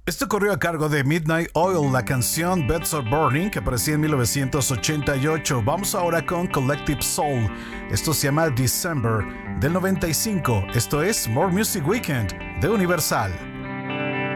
Esto corrió a cargo de Midnight Oil, la canción Beds Are Burning, que aparecía en 1988. Vamos ahora con Collective Soul. Esto se llama December del 95. Esto es More Music Weekend de Universal.